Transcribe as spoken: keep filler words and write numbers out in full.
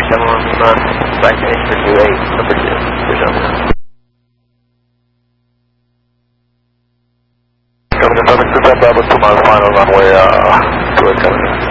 تمام بعد ايش بدي اي بالجامعة كم نقدر نتابع بس مع الفاينل runway to